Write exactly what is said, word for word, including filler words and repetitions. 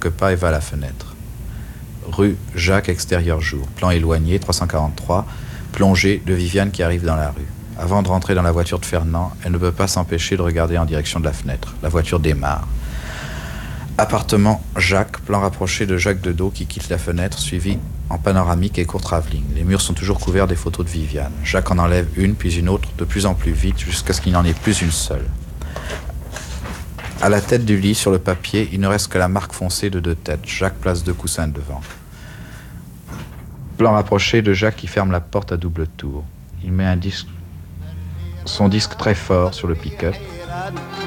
quelques pas et va à la fenêtre. Rue Jacques, extérieur jour. Plan éloigné, trois cent quarante-trois. Plongée de Viviane qui arrive dans la rue. Avant de rentrer dans la voiture de Fernand, elle ne peut pas s'empêcher de regarder en direction de la fenêtre. La voiture démarre. Appartement Jacques, plan rapproché de Jacques de dos qui quitte la fenêtre, suivi en panoramique et court travelling. Les murs sont toujours couverts des photos de Viviane. Jacques en enlève une, puis une autre, de plus en plus vite, jusqu'à ce qu'il n'en ait plus une seule. À la tête du lit, sur le papier, il ne reste que la marque foncée de deux têtes. Jacques place deux coussins devant. Plan rapproché de Jacques qui ferme la porte à double tour. Il met un disque, son disque très fort sur le pick-up.